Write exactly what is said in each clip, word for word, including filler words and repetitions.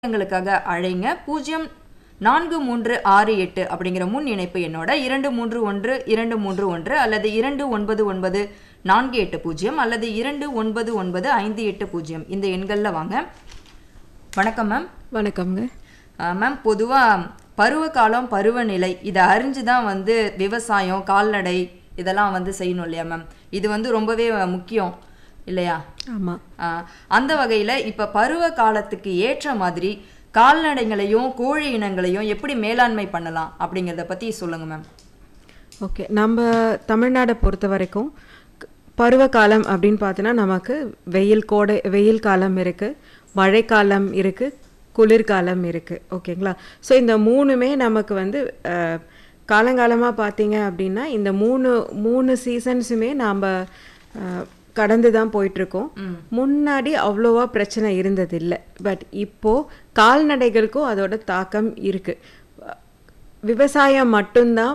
எங்களுக்காக அழைங்க. பூஜ்ஜியம் நான்கு மூன்று ஆறு எட்டு அப்படிங்கிற முன் இணைப்பு என்னோட இரண்டு மூன்று ஒன்று இரண்டு மூன்று ஒன்று அல்லது இரண்டு ஒன்பது ஒன்பது நான்கு எட்டு பூஜ்ஜியம் அல்லது இரண்டு ஒன்பது ஒன்பது ஐந்து எட்டு பூஜ்ஜியம் இந்த எண்களில் வாங்க. வணக்கம் மேம். வணக்கம்ங்க மேம். பொதுவாக பருவகாலம் பருவநிலை இதை அறிஞ்சு தான் வந்து விவசாயம் கால்நடை இதெல்லாம் வந்து செய்யணும் இல்லையா மேம்? இது வந்து ரொம்பவே முக்கியம் இல்லையா? ஆமாம். அந்த வகையில் இப்போ பருவ காலத்துக்கு ஏற்ற மாதிரி கால்நடைகளையும் கோழி இனங்களையும் எப்படி மேலாண்மை பண்ணலாம் அப்படிங்கிறத பற்றி சொல்லுங்கள் மேம். ஓகே, நம்ம தமிழ்நாடை பொறுத்த வரைக்கும் பருவ காலம் அப்படின்னு பார்த்தோன்னா நமக்கு வெயில் கோடை வெயில் காலம் இருக்குது, மழைக்காலம் இருக்குது, குளிர்காலம் இருக்குது. ஓகேங்களா? ஸோ இந்த மூணுமே நமக்கு வந்து காலங்காலமாக பார்த்தீங்க அப்படின்னா இந்த மூணு மூணு சீசன்ஸுமே நாம் கடந்து தான் போயிட்டுருக்கோம். முன்னாடி அவ்வளோவா பிரச்சனை இருந்ததில்லை. பட் இப்போது கால்நடைகளுக்கும் அதோட தாக்கம் இருக்குது. விவசாயம் மட்டும்தான்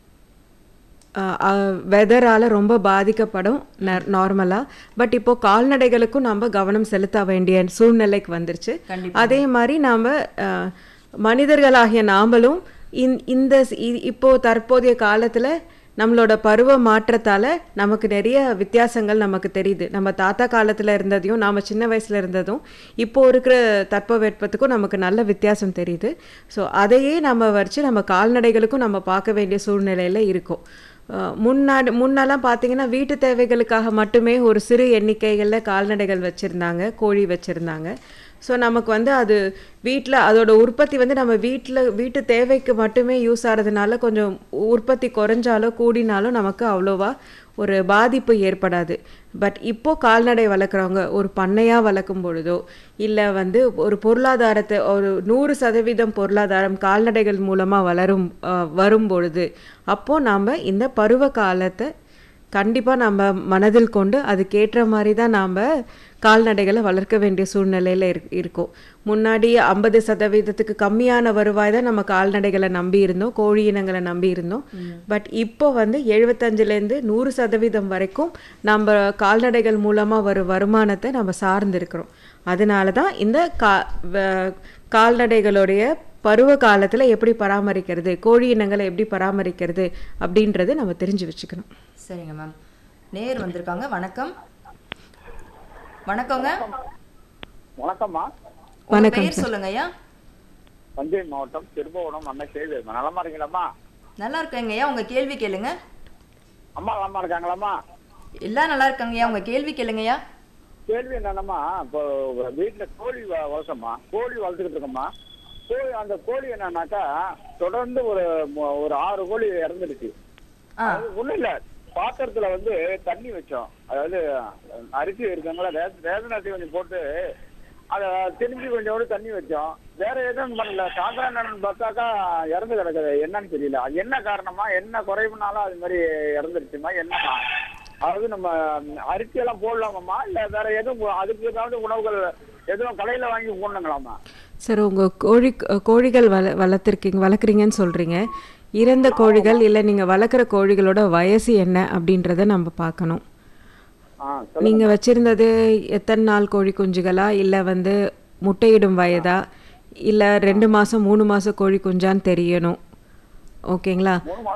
வெதரால் ரொம்ப பாதிக்கப்படும் நார்மலாக. பட் இப்போது கால்நடைகளுக்கும் நம்ம கவனம் செலுத்த வேண்டிய சூழ்நிலைக்கு வந்துருச்சு. அதே மாதிரி நாம் மனிதர்களாகிய நாமளும் இந்த இப்போது தற்போதைய காலத்தில் நம்மளோட பருவ மாற்றத்தால் நமக்கு நிறைய வித்தியாசங்கள் நமக்கு தெரியுது. நம்ம தாத்தா காலத்தில் இருந்ததையும் நாம் சின்ன வயசில் இருந்ததும் இப்போது இருக்கிற தட்பவெப்பத்துக்கும் நமக்கு நல்ல வித்தியாசம் தெரியுது. ஸோ அதையே நம்ம வச்சு நம்ம கால்நடைகளுக்கும் நம்ம பார்க்க வேண்டிய சூழ்நிலையில் இருக்கோம். முன்னாடி முன்னெல்லாம் பார்த்தீங்கன்னா வீட்டு தேவைகளுக்காக மட்டுமே ஒரு சிறு எண்ணிக்கைகளில் கால்நடைகள் வச்சுருந்தாங்க, கோழி வச்சுருந்தாங்க. ஸோ நமக்கு வந்து அது வீட்டில் அதோட உற்பத்தி வந்து நம்ம வீட்டில் வீட்டு தேவைக்கு மட்டுமே யூஸ் ஆகிறதுனால கொஞ்சம் உற்பத்தி குறைஞ்சாலோ கூடினாலும் நமக்கு அவ்வளோவா ஒரு பாதிப்பு ஏற்படாது. பட் இப்போது கால்நடை வளர்க்குறவங்க ஒரு பண்ணையாக வளர்க்கும் பொழுதோ இல்லை வந்து ஒரு பொருளாதாரத்தை ஒரு நூறு சதவீதம் பொருளாதாரம் கால்நடைகள் மூலமாக வளரும் வரும் பொழுது அப்போது நாம் இந்த பருவ காலத்தை கண்டிப்பாக நம்ம மனதில் கொண்டு அதுக்கேற்ற மாதிரி தான் நாம் கால்நடைகளை வளர்க்க வேண்டிய சூழ்நிலையில் இரு இருக்கோம் முன்னாடி ஐம்பது சதவீதத்துக்கு கம்மியான வருவாய் தான் நம்ம கால்நடைகளை நம்பி இருந்தோம், கோழி இனங்களை நம்பி இருந்தோம். பட் இப்போ வந்து எழுபத்தஞ்சிலேருந்து நூறு சதவீதம் வரைக்கும் நம்ம கால்நடைகள் மூலமாக வரும் வருமானத்தை நம்ம சார்ந்திருக்கிறோம். அதனால தான் இந்த கா கால்நடைகளுடைய பருவ காலத்தில் எப்படி பராமரிக்கிறது, கோழி இனங்களை எப்படி பராமரிக்கிறது அப்படின்றது நம்ம தெரிஞ்சு வச்சுக்கணும். சரிங்க மேம். நேர் வந்திருக்காங்க. வணக்கம். வணக்கங்க. வணக்கம்மா. வணக்கம். பேர் சொல்லுங்க ஐயா. தஞ்சை மாவட்டம் திருபுவனம் அண்ணா சேது. நலமா இருக்கீங்களாம்மா? நல்லா இருக்கேங்க ஐயா. உங்க கேள்வி கேளுங்க. அம்மா நலமா இருக்காங்களாம்மா? எல்லாம் நல்லா இருக்காங்க ஐயா. உங்க கேள்வி கேளுங்க ஐயா. கேள்வி என்னன்னா, இப்போ வீட்டுல கோழி வளர்த்தோம்மா, கோழி வளர்த்துக்கிட்டு இருக்கோம்மா. கோழி அந்த கோழி என்னன்னாக்கா தொடர்ந்து ஒரு ஒரு ஆறு கோழி இறந்துடுச்சு. ஒண்ணும் இல்ல, பாத்திரத்துல வந்து தண்ணி வச்சோம். அதாவது அரிசி இருக்காங்களா ரேஷன் அரிசி கொஞ்சம் போட்டு அதை திரும்பி கொஞ்சோடு தண்ணி வச்சோம். வேற எதுவும் பண்ணல. சாதாரண பார்த்தாக்கா இறந்து கிடக்குது. என்னன்னு தெரியல. அது என்ன காரணமா, என்ன குறைவுனாலும் அது மாதிரி இறந்துருச்சுமா? என்னமா அதாவது நம்ம அரிசி எல்லாம் போடலாமாம்மா இல்ல வேற எதுவும் அதுக்கு ஏதாவது உணவுகள் எதுவும் கடையில வாங்கி போடணுங்களாமா? சார், உங்கள் கோழி கோழிகள் வள வளர்த்துருக்கீங்க வளர்க்குறீங்கன்னு சொல்கிறீங்க. இறந்த கோழிகள் இல்லை நீங்கள் வளர்க்குற கோழிகளோட வயசு என்ன அப்படின்றத நம்ம பார்க்கணும். நீங்கள் வச்சுருந்தது எத்தனை நாள் கோழி குஞ்சுகளா இல்லை வந்து முட்டையிடும் வயதா இல்லை ரெண்டு மாதம் மூணு மாதம் கோழி குஞ்சான்னு தெரியணும். ஓகேங்களா?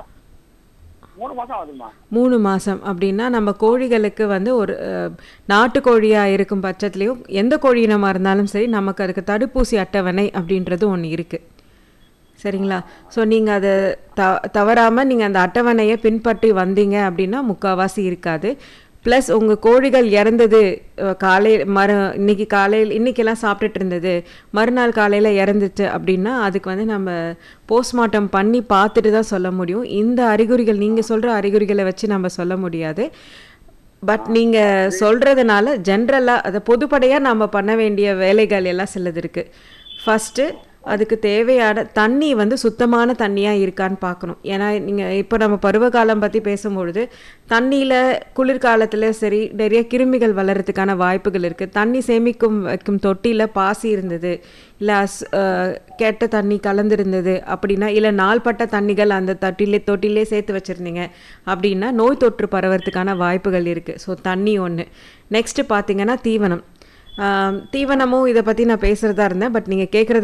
மூணு மாதம் அப்படின்னா நம்ம கோழிகளுக்கு வந்து ஒரு நாட்டுக்கோழியாக இருக்கும் பட்சத்துலேயும் எந்த கோழி இனமாக இருந்தாலும் சரி நமக்கு அதுக்கு தடுப்பூசி அட்டவணை அப்படின்றது ஒன்று இருக்குது. சரிங்களா? ஸோ நீங்கள் அதை த தவறாமல் நீங்கள் அந்த அட்டவணையை பின்பற்றி வந்தீங்க அப்படின்னா முக்கால்வாசி இருக்காது. ப்ளஸ் உங்கள் கோழிகள் இறந்தது காலையில் மறு இன்றைக்கி காலையில் இன்றைக்கெல்லாம் சாப்பிட்டுட்டு இருந்தது மறுநாள் காலையில் இறந்துச்சு அப்படின்னா அதுக்கு வந்து நம்ம போஸ்ட்மார்ட்டம் பண்ணி பார்த்துட்டு தான் சொல்ல முடியும். இந்த அறிகுறிகள் நீங்கள் சொல்கிற அறிகுறிகளை வச்சு நம்ம சொல்ல முடியாது. பட் நீங்கள் சொல்கிறதுனால ஜென்ரலாக அதை பொதுப்படையாக நம்ம பண்ண வேண்டிய வேலைகள் எல்லாம் சிலது இருக்குது. ஃபஸ்ட்டு அதுக்கு தேவையான தண்ணி வந்து சுத்தமான தண்ணியாக இருக்கான்னு பார்க்கணும். ஏன்னா நீங்கள் இப்போ நம்ம பருவகாலம் பற்றி பேசும்பொழுது தண்ணியில் குளிர்காலத்தில் சரி நிறைய கிருமிகள் வளர்கிறதுக்கான வாய்ப்புகள் இருக்குது. தண்ணி சேமிக்கும் வைக்கும் தொட்டியில் பாசி இருந்தது இல்லை கெட்ட தண்ணி கலந்துருந்தது அப்படின்னா இல்லை நாள்பட்ட தண்ணிகள் அந்த தொட்டிலே தொட்டிலே சேர்த்து வச்சுருந்தீங்க அப்படின்னா நோய் தொற்று பரவறதுக்கான வாய்ப்புகள் இருக்குது. ஸோ தண்ணி ஒன்று. நெக்ஸ்ட்டு பார்த்திங்கன்னா தீவனம். தீவனமும் இதை பற்றி நான் பேசுகிறதா இருந்தேன். பட் நீங்கள் கேட்குறது